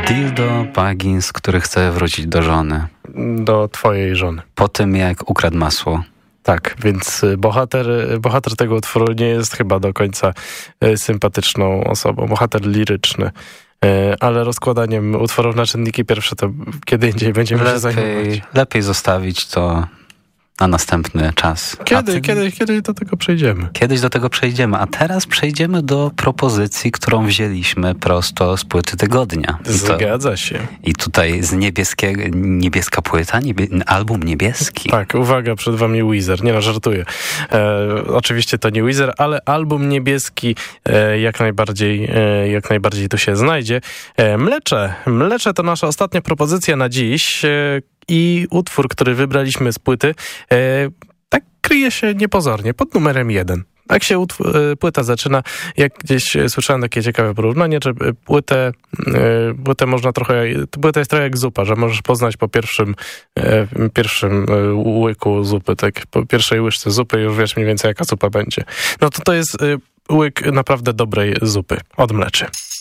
Dildo Baggins, który chce wrócić do żony. Do twojej żony. Po tym, jak ukradł masło. Tak, więc bohater tego utworu nie jest chyba do końca sympatyczną osobą. Bohater liryczny. Ale rozkładaniem utworów na czynniki pierwsze to kiedy indziej będziemy się zajmować. Lepiej zostawić to na następny czas. Kiedy do tego przejdziemy? Kiedyś do tego przejdziemy, a teraz przejdziemy do propozycji, którą wzięliśmy prosto z płyty tygodnia. Zgadza się. I tutaj z niebieska płyta, album niebieski. Tak, uwaga, przed wami Weezer. Nie no, żartuję. Oczywiście to nie Weezer, ale album niebieski jak najbardziej tu się znajdzie. Mlecze to nasza ostatnia propozycja na dziś. I utwór, który wybraliśmy z płyty, tak kryje się niepozornie, pod numerem 1. Tak się płyta zaczyna, jak gdzieś słyszałem takie ciekawe porównanie, że płytę można płyta jest trochę jak zupa, że możesz poznać po pierwszym łyku zupy, tak, po pierwszej łyżce zupy już wiesz mniej więcej jaka zupa będzie. No to jest łyk naprawdę dobrej zupy od Mleczy.